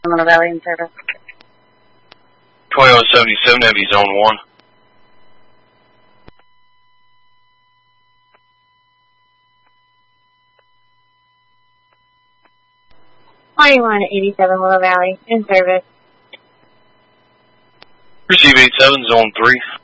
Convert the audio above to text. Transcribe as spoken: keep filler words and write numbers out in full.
Willow Valley in service. twenty-one seventy-seven, Heavy Zone one. twenty-one eighty-seven Willow Valley in service. Receive eight seven, Zone three.